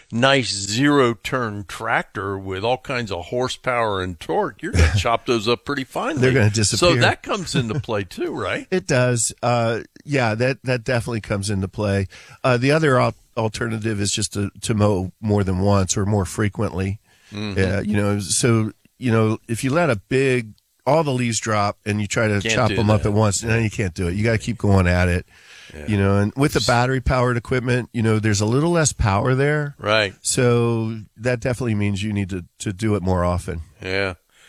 nice zero-turn tractor with all kinds of horsepower and torque, you're going to chop those up pretty finely. They're going to disappear. So that comes into play too, right? It does. Yeah, that definitely comes into play. The other alternative is just to mow more than once or more frequently. So if you let all the leaves drop and you try to chop them up at once, no, you can't do it. You got to keep going at it. Yeah. And with the battery powered equipment, there's a little less power there. Right. So that definitely means you need to do it more often. Yeah.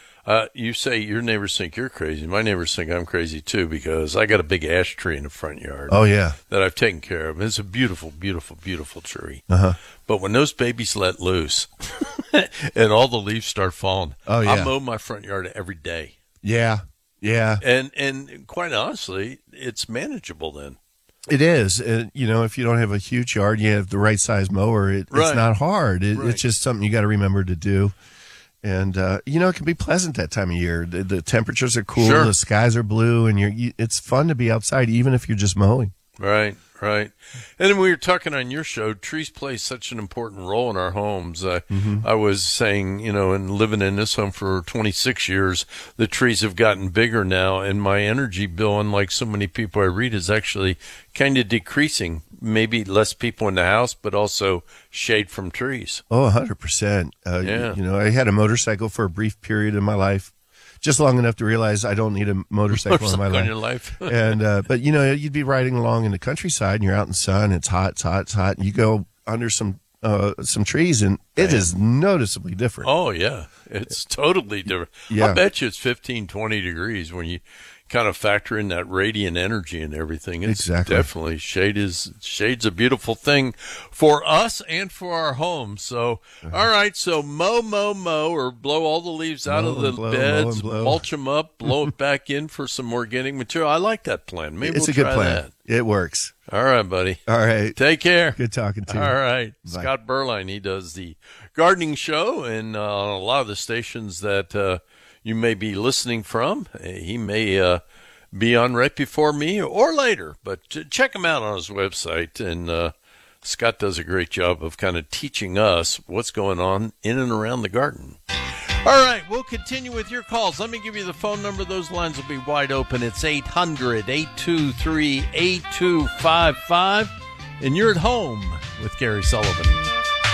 You say your neighbors think you're crazy. My neighbors think I'm crazy too, because I got a big ash tree in the front yard. Oh, yeah. That I've taken care of. It's a beautiful, beautiful, beautiful tree. Uh-huh. But when those babies let loose and all the leaves start falling, I mow my front yard every day. Yeah. Yeah. And quite honestly, it's manageable then. It is. If you don't have a huge yard, you have the right size mower. It's not hard. It's just something you got to remember to do. And, it can be pleasant that time of year. The temperatures are cool. Sure. The skies are blue, and it's fun to be outside, even if you're just mowing. Right. And then we were talking on your show, trees play such an important role in our homes. I was saying, and living in this home for 26 years, the trees have gotten bigger now, and my energy bill, unlike so many people I read, is actually kind of decreasing. Maybe less people in the house, but also shade from trees. Oh, 100%. I had a motorcycle for a brief period in my life. Just long enough to realize I don't need a motorcycle in my life. In your life. And but you'd be riding along in the countryside and you're out in the sun. It's hot. And you go under some trees and it is noticeably different. Oh yeah, it's totally different. Yeah. I bet you it's 15, 20 degrees when you kind of factor in that radiant energy and everything. It's definitely shade's a beautiful thing for us and for our homes. So, all right. So mow, or blow all the leaves out of the beds, mulch them up, blow it back in for some organic material. I like that plan. Maybe it's we'll a good try plan. that. It works. All right, buddy. All right. Take care. Good talking to you. All right. Bye. Scott Berline, he does the gardening show and on a lot of the stations that you may be listening from. He may be on right before me or later, but check him out on his website. And Scott does a great job of kind of teaching us what's going on in and around the garden. All right, we'll continue with your calls. Let me give you the phone number. Those lines will be wide open. It's 800-823-8255. And you're at home with Gary Sullivan.